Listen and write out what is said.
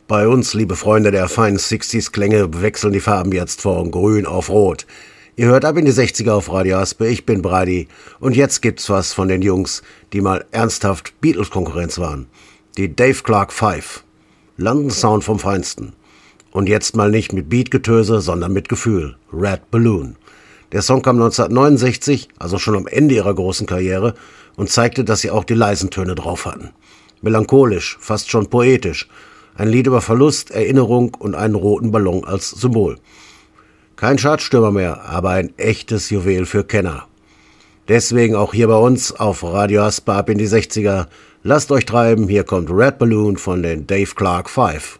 Bei uns, liebe Freunde der feinen 60s-Klänge, wechseln die Farben jetzt von grün auf rot. Ihr hört ab in die 60er auf Radio Aspe, ich bin Brady und jetzt gibt's was von den Jungs, die mal ernsthaft Beatles-Konkurrenz waren. Die Dave Clark 5. London Sound vom Feinsten. Und jetzt mal nicht mit Beatgetöse, sondern mit Gefühl. Red Balloon. Der Song kam 1969, also schon am Ende ihrer großen Karriere, und zeigte, dass sie auch die leisen Töne drauf hatten. Melancholisch, fast schon poetisch. Ein Lied über Verlust, Erinnerung und einen roten Ballon als Symbol. Kein Chartstürmer mehr, aber ein echtes Juwel für Kenner. Deswegen auch hier bei uns auf Radio Aspe ab in die 60er. Lasst euch treiben, hier kommt Red Balloon von den Dave Clark 5.